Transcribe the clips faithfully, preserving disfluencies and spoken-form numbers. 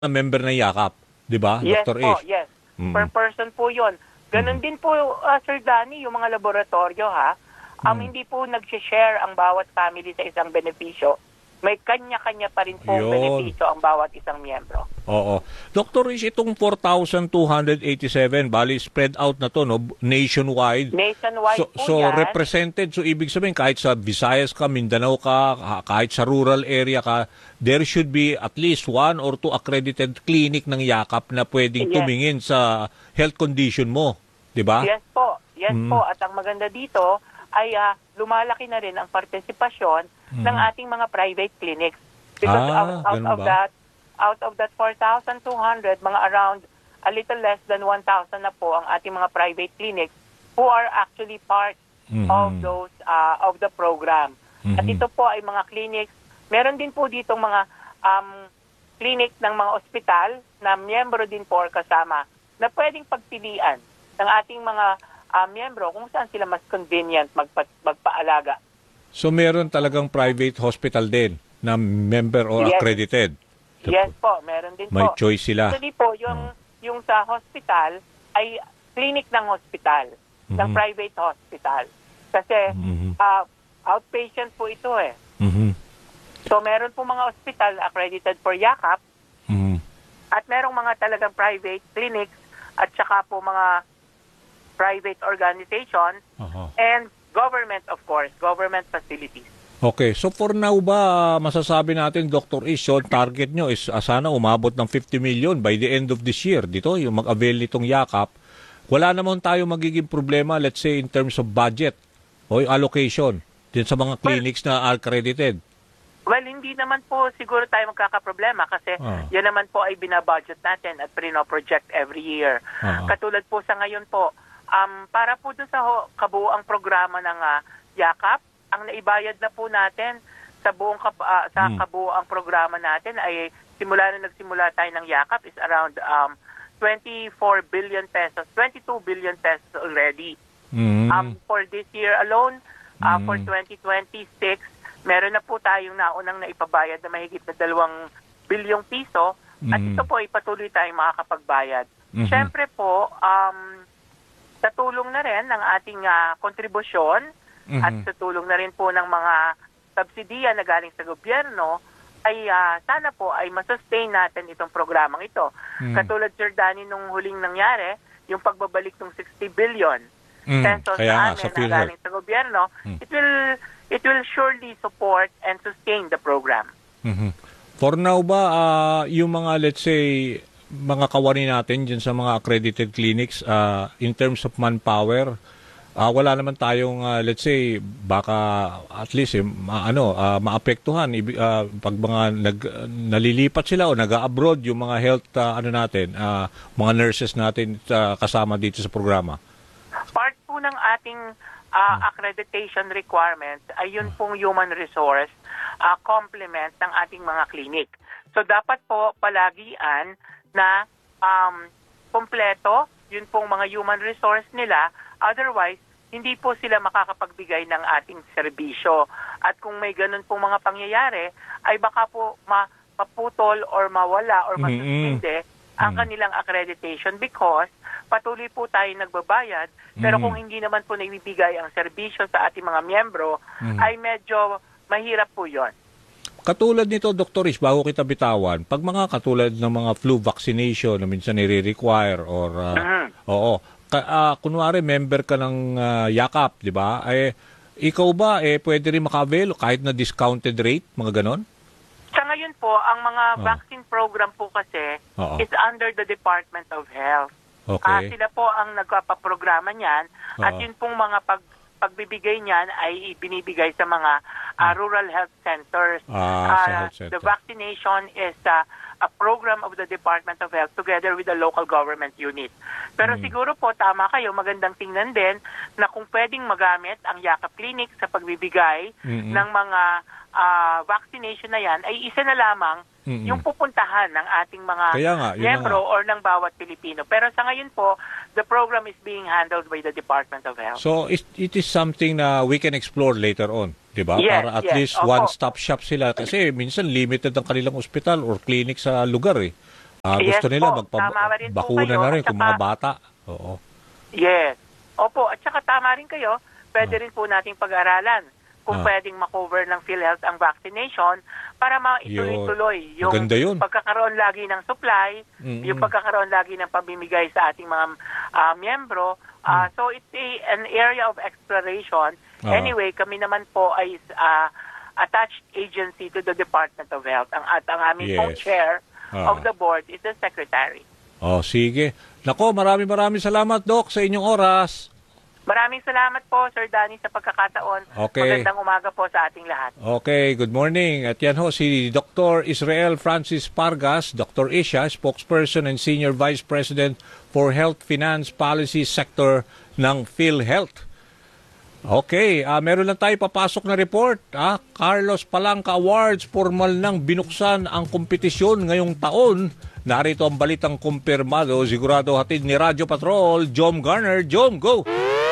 na member ng Yakap, di ba, Yes Doctor po, Ish? yes. Mm. Per person po yun. Ganon Mm. din po, uh, Sir Danny, yung mga laboratorio, ha? Um, Mm. Hindi po nag-share ang bawat family sa isang benepisyo. May kanya-kanya pa rin po Yun. benepisyo ang bawat isang miyembro. Oo. Doctor Ish, itong four thousand two hundred eighty-seven, bali spread out na to, no? Nationwide. Nationwide So, po so yan. represented, so ibig sabihin kahit sa Visayas ka, Mindanao ka, kahit sa rural area ka, there should be at least one or two accredited clinic ng Yakap na pwedeng Yes. tumingin sa health condition mo, di ba? Yes po, yes Mm. po. At ang maganda dito ay ah, lumalaki na rin ang partisipasyon Mm. ng ating mga private clinics. Because Ah, out, out ganun of ba? that, out of that four thousand two hundred, mga around a little less than one thousand na po ang ating mga private clinics who are actually part Mhm. of those uh, of the program. At Mhm. ito po ay mga clinics. Meron din po dito mga um, clinic ng mga ospital na miyembro din po or kasama na pwedeng pagpilian ng ating mga uh, miyembro kung saan sila mas convenient magpa- magpaalaga. So meron talagang private hospital din na member or Yes. accredited. Yes po, meron din May po. choice sila. Actually po, yung, yung sa hospital ay clinic ng hospital, ng Mhm. private hospital. Kasi Mhm. uh, outpatient po ito eh. Mhm. So meron po mga hospital accredited for Yakap Mhm. at merong mga talagang private clinics at saka po mga private organizations Aha. and government, of course, government facilities. Okay, so for now ba masasabi natin, Doctor Ish, so target nyo is ah, sana umabot ng fifty million by the end of this year dito, yung mag-avail nitong Yakap. Wala naman tayo magiging problema, let's say, in terms of budget o yung allocation din sa mga clinics na accredited. Well, hindi naman po siguro tayo magkakaproblema kasi Ah. yan naman po ay binabudget natin at pre-project every year. Ah. Katulad po sa ngayon po, um, para po dun sa ho, kabuuang programa ng ah, Yakap, ang naibayad na po natin sa buong kap- ah, sa Hmm. kabuuang programa natin ay simula na nagsimula tayo ng Yakap is around um, twenty-four billion pesos, twenty-two billion pesos already. Mhm. Um, for this year alone, uh, Mm. for twenty twenty-six, meron na po tayong naunang naipabayad na mahigit na dalawang bilyong piso at Mm. ito po ay patuloy tayong makakapagbayad. Mhm. Siyempre po, um, sa tulong na rin ng ating ah, kontribusyon Mhm. at sa tulong na rin po ng mga subsidiya na galing sa gobyerno, ay ah, sana po ay masustain natin itong programang ito. Mm. Katulad, Sir Danny, nung huling nangyari, yung pagbabalik ng sixty billion Mm. pesos Kaya nga, sa sa amin na PhilHealth. galing sa gobyerno, Mm. it will it will surely support and sustain the program. Mhm. For now ba, ah, yung mga, let's say, mga kawani natin dyan sa mga accredited clinics, ah, in terms of manpower, ah, wala naman tayong, ah, let's say, baka at least, eh, ma- ano, ah, maapektuhan ibi- ah, pag mga nag, nalilipat sila o nag-abroad yung mga health, ah, ano natin, ah, mga nurses natin ah, kasama dito sa programa. Part po ng ating uh, accreditation requirements ay yun pong human resource uh, complement ng ating mga clinic. So dapat po palagian na um, kompleto yun pong mga human resource nila, otherwise hindi po sila makakapagbigay ng ating serbisyo. At kung may ganun pong mga pangyayari, ay baka po ma- maputol or mawala or masuspinde ang kanilang accreditation because patuloy po tayo nagbabayad, pero Mhm. kung hindi naman po naibibigay ang serbisyo sa ating mga miyembro, ay medyo mahirap po yon. Katulad nito, Doctor Ish, bago kita bitawan, pag mga katulad ng mga flu vaccination na minsan nire-require or, ah, Mhm. oo, ka, ah, kunwari member ka ng ah, Yakap, di ba? Eh, ikaw ba, eh, pwede rin maka-avail kahit na discounted rate, mga ganon? Sa ngayon po, ang mga Oh. vaccine program po kasi Oo. is under the Department of Health. Ah, Okay. sila po ang nagpapaprograma niyan at Oo. yun pong mga pag pagbibigay niyan ay binibigay sa mga ah, rural health centers. Ah, sa Ah, health center. The vaccination is ah, a program of the Department of Health together with the local government unit. Pero Hmm. siguro po tama kayo, magandang tingnan din na kung pwedeng magamit ang Yakap Clinic sa pagbibigay Mm-mm. ng mga ah, vaccination na yan ay isa na lamang Mm-mm. yung pupuntahan ng ating mga Kaya nga, yun na miyembro nga. or ng bawat Pilipino. Pero sa ngayon po, the program is being handled by the Department of Health. So, it, it is something na we can explore later on, di ba? Yes, Para at yes. least Opo. one-stop shop sila. Kasi minsan limited ang kanilang ospital or clinic sa lugar eh. Ah, Yes gusto nila po, tama rin po magpabakuna kayo. na rin At kung saka- mga bata. Oo. Yes. Opo, at saka tama rin kayo, pwede Ah. rin po nating pag-aralan kung Ah. pwedeng makover ng PhilHealth ang vaccination para maituloy-tuloy yung Maganda yun. pagkakaroon lagi ng supply, Mm-mm. yung pagkakaroon lagi ng pamimigay sa ating mga ah, miyembro. Ah, So it's a, an area of exploration. Ah. Anyway, kami naman po ay ah, attached agency to the Department of Health. Ang, at ang aming pong Yes. chair Ah. of the board is the secretary. Oh, sige. Nako, maraming maraming salamat, Doc, sa inyong oras. Maraming salamat po, Sir Danny, sa pagkakataon. Okay. Magandang umaga po sa ating lahat. Okay, good morning. At yan ho, si Doctor Israel Francis Pargas, Doctor Isha, spokesperson and Senior Vice President for Health Finance Policy Sector ng PhilHealth. Okay, ah meron lang tayo papasok na report. Ah, Carlos Palanca Awards, formal nang binuksan ang kompetisyon ngayong taon. Narito ang balitang kumpirmado, sigurado hatid ni Radyo Patrol, Jom Garner. Jom, go!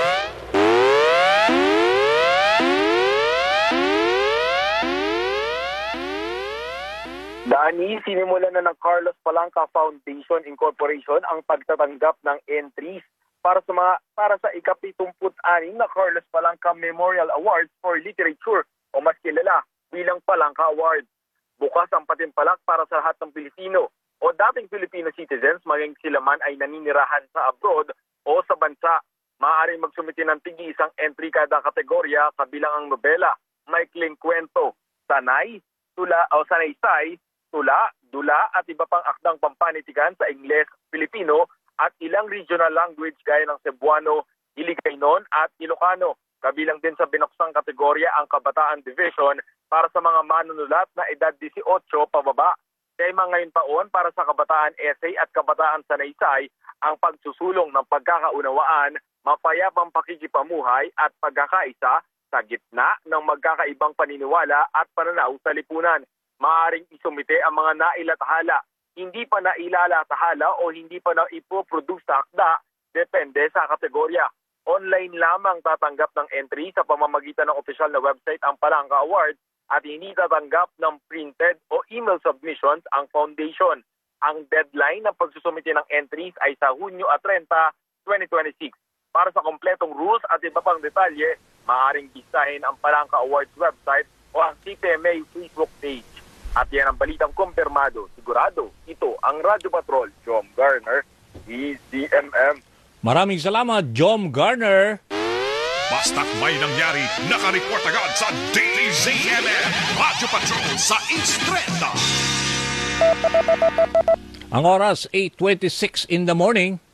Dani, sinimulan na ng Carlos Palanca Foundation Incorporation ang pagtatanggap ng entries para sa mga para sa ikapitumput-anim na Carlos Palanca Memorial Awards for Literature o mas kilala bilang Palanca Award. Bukas ang patimpalak para sa lahat ng Pilipino o dating Filipino citizens, maging sila man ay naninirahan sa abroad o sa bansa. Maaaring magsumiti ng tigi isang entry kada kategorya kabilang ang nobela, maikling kwento, sanay, tula o sanaysay, tula, dula at iba pang akdang pampanitikan sa Ingles, Filipino at ilang regional language gaya ng Cebuano, Hiligaynon at Ilocano. Kabilang din sa binuksang kategorya ang Kabataan Division para sa mga manunulat na edad eighteen pababa. Tema ngayon taon para sa Kabataan Essay at Kabataan Sanaysay ang pagsusulong ng pagkakaunawaan, mapayapang pakikipamuhay at pagkakaisa sa gitna ng magkakaibang paniniwala at pananaw sa lipunan. Maaring isumite ang mga nailathala, hindi pa nailalatahala o hindi pa naipoproduce sa akda, depende sa kategorya. Online lamang tatanggap ng entry sa pamamagitan ng opisyal na website ang Palanca Award at hindi tatanggap ng printed o email submissions ang foundation. Ang deadline ng pagsusumite ng entries ay sa Hunyo thirtieth, twenty twenty-six. Para sa kompletong rules at iba pang detalye, maaaring bisahin ang Palanca Awards website o ang C P M A Facebook page. At yan ang balitang kumpirmado. Sigurado, ito ang Radyo Patrol, Jom Garner, D Z M M. Maraming salamat, Jom Garner. Basta't may nangyari, nakareport agad sa D Z M M, Radyo Patrol sa Instreta. Ang oras, eight twenty-six in the morning.